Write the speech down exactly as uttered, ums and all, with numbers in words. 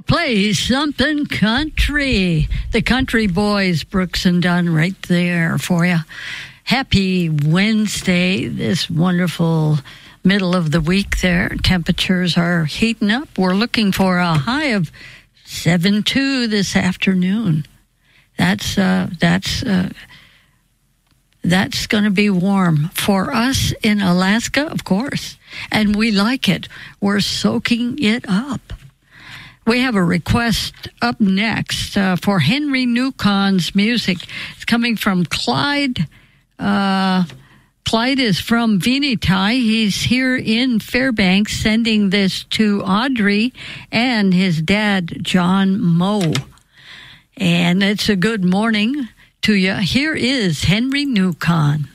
play something country. The Country Boys, Brooks and Dunn, right there for you. Happy Wednesday, this wonderful middle of the week there. Temperatures are heating up. We're looking for a high of seven two this afternoon. That's, uh, that's, uh, that's going to be warm for us in Alaska, of course. And we like it. We're soaking it up. We have a request up next uh, for Henry Newcon's music. It's coming from Clyde. Uh, Clyde is from Veneti. He's here in Fairbanks sending this to Audrey and his dad, John Moe. And it's a good morning to you. Here is Henry Newcon.